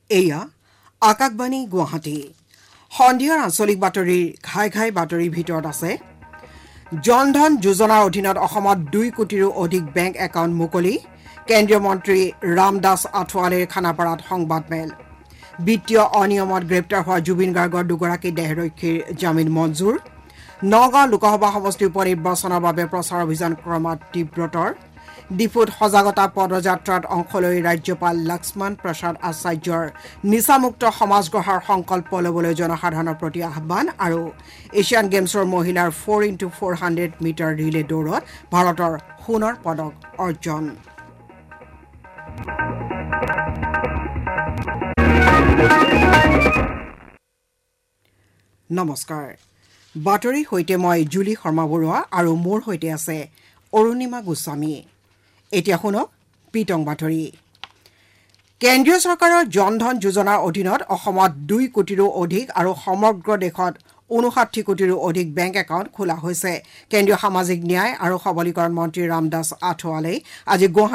এয়া আকাশবাণী গুৱাহাটী সন্ধিয়াৰ আঞ্চলিক বাতৰিৰ ঘাই বাতৰিৰ ভিতৰত আছে জনধন যোজনাৰ অধীনত অসমত 2 কোটিৰো অধিক বেংক একাউণ্ট মুকলি কেন্দ্ৰীয় মন্ত্ৰী ৰামদাস আঠৱালেৰ খানাপাৰাত সংবাদমেল বিত্তীয় অনিয়মত গ্ৰেপ্তাৰ হোৱা জুবিন গাৰ্গৰ দুগৰাকী দেহৰক্ষীৰ জামিন মঞ্জুৰ নগাঁও লোকসভা সমষ্টিৰ উপনিৰ্বাচনৰ বাবে প্ৰচাৰ অভিযান ক্ৰমাৎ তীব্ৰতৰ ডিফুত সজাগতা পদযাত্ৰাত অংশ লৈ ৰাজ্যপাল লক্ষ্মণ প্ৰসাদ আচাৰ্যৰ নিচামুক্ত সমাজ গঢ়াৰ সংকল্প ল'বলৈ জনসাধাৰণৰ প্ৰতি আহ্বান আৰু এছিয়ান গেমছৰ মহিলাৰ 4x400 মিটাৰ ৰিলে দৌৰত ভাৰতৰ সোণৰ পদক অৰ্জন নমস্কাৰ বাতৰিৰ সৈতে মই জুলি শৰ্মা বৰুৱা আৰু মোৰ সৈতে আছে অৰুণিমা গোস্বামী এতিয়া শুনক পিটং বাতৰি কেন্দ্ৰীয় চৰকাৰৰ জনধন যোজনাৰ অধীনত অসমত 2 কোটিৰো অধিক আৰু সমগ্ৰ দেশত 59 কোটিৰো অধিক বেংক একাউণ্ট খোলা হৈছে কেন্দ্ৰীয় সামাজিক ন্যায় আৰু সবলীকৰণ মন্ত্ৰী ৰামদাস আঠৱালে আজি